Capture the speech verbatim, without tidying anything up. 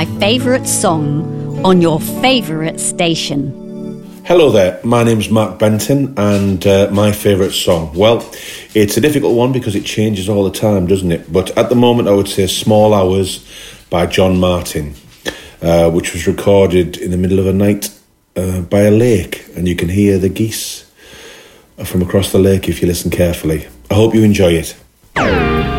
my favourite song on your favourite station. Hello there, my name's Mark Benton, and uh, my favourite song. Well, it's a difficult one because it changes all the time, doesn't it? But at the moment I would say Small Hours by John Martyn, uh, which was recorded in the middle of a night uh, by a lake, and you can hear the geese from across the lake if you listen carefully. I hope you enjoy it.